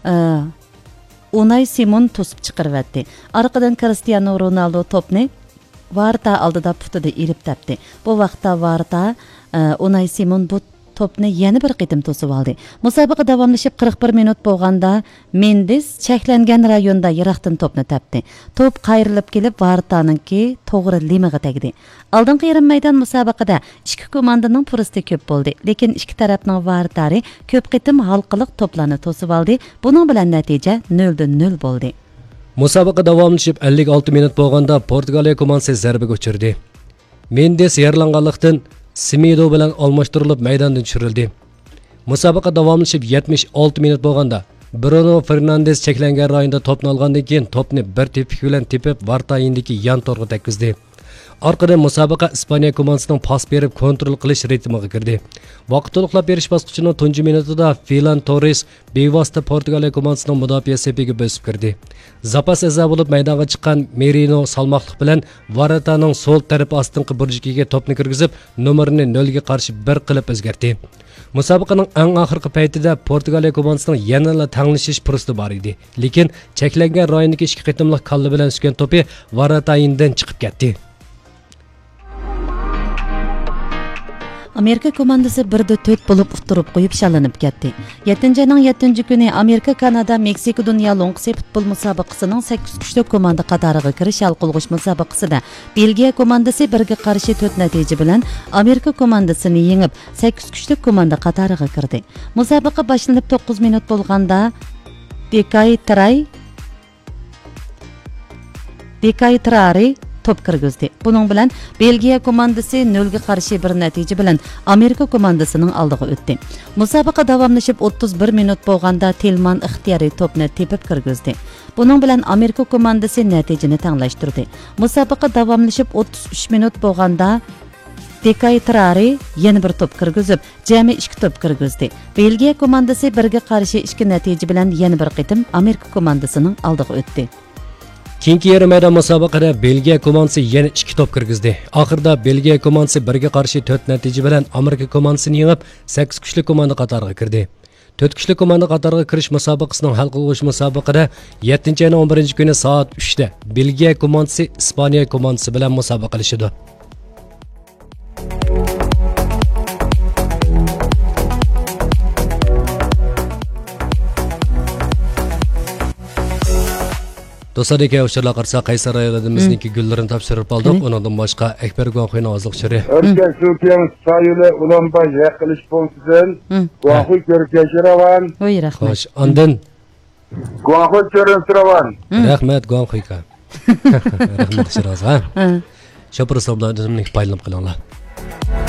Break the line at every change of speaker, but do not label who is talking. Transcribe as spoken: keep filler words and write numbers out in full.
Unai Simon to'sib chiqaribdi. Orqadan Cristiano Ronaldo to'pni Varta oldida putida irib tepdi. Bu vaqtda Varta Unai Simon bu to'pni yana bir qitim to'sib oldi. Musobaqa davomlashib qirq bir minut bo'lganda Mendes cheklangan rayonda yiroqdan to'pni tepdi. To'p qayrilib kelib Vartaninki to'g'ri limiga tegdi. Oldingi yarim maydon musobaqada ikki komandaning fursati ko'p bo'ldi, lekin ikki tarafning Vartari ko'p qitim halqiliq to'plarni to'sib oldi. Buning bilan natija nol dan nol bo'ldi.
Musobaqa davomlashib ellik olti minut bo'lganda Portugaliya komandasi zarbaga uchirdi. Mendes yarlanganlikdan Semedo bilan almashtirilib maydondan tushirildi. Musobaqa davomlashib yetmish olti minut bo'lganda Bruno Fernandes cheklangan rayonda to'pni olgandan keyin to'pni bir tepik bilan tepib Vartayindagi yan to'rga tekkizdi. Orqadan musobaqa Ispaniya komandasining pas berib kontrol qilish ritmiga kirdi. Vaqt to'liqlab berish bosqichining tunji minutida Ferran Torres bevosita Portugaliya komandasining mudofaa sepiga bosib kirdi. Zapas eza bo'lib maydonga chiqqan Merino salmoqlik bilan Varataning so'l taraf ostinqi burjikiga to'pni kirgizib, nomerini nol ga qarshi bir qilib o'zgartdi. Musobaqaning eng oxirgi paytida Portugaliya komandasining yanada tanglashish fursati bor edi, lekin cheklangan rayondagi ikki qitimliq kalla bilan usgan to'pi Varatayindan chiqib ketdi.
Amerika komandasi birda to'rt bo'lib utirib qo'yib shalinib ketdi. yettinchi oyning yettinchi kuni Amerika, Kanada, Meksika dunyo longsi futbol musobaqasining sakkiz kuchli komanda qatoriga kirish hal qilg'ish musobaqasida Belgiya komandasi birga qarshi to'rt natija bilan Amerika komandasini yengib sakkiz kuchli komanda qatoriga kirdi. Musobaqa boshlanib to'qqiz minut bo'lganda Bekay Tray Bekay Trari to'p kirgizdi. Buning bilan Belgiya komandasi nol ga qarshi bir natija bilan Amerika komandasining oldiga o'tdi. Musobaqa davomlashib o'ttiz bir minut bo'lganda Tilman ixtiyoriy to'pni tepib kirgizdi. Buning bilan Amerika komandasi natijani tenglashtirdi. Musobaqa davomlashib o'ttiz uch minut bo'lganda Bekay Trari yana bir to'p kirgizib, jami ikki to'p kirgizdi. Belgiya komandasi birga qarshi ikki natija bilan yana bir qitim Amerika komandasining oldiga o'tdi.
Keyingi yarim maydon musobaqada Belgiya komandasi yana ikki to'p kirgizdi. Oxirida Belgiya komandasi birga qarshi to'rt natija bilan Amerika komandasini yengib sakkiz kuchli komanda qatoriga kirdi. to'rt kuchli komanda qatoriga kirish musobaqasining hal qilg'ish musobaqada yettinchi oyning o'n birinchi kuni soat uchda Belgiya komandasi Ispaniya komandasi bilan musobaqalashadi. Dostlar, o'shalar qarsa Qaysar rayonimizniki gullarini topshirib oldik. Undan boshqa Akbar Guanxo'ning ozliq shiri.
Erkak Sukiyan sayılı ulanba yakılış punktidan Guanxo'y ko'rkashiravan.
Voy rahmat.
Xo'sh, ondan
Guanxo'y ko'rintiravan.
Rahmat Guanxo'yga. Rahmat shiroz, ha. Shu prosoblardan paylanib qilinglar.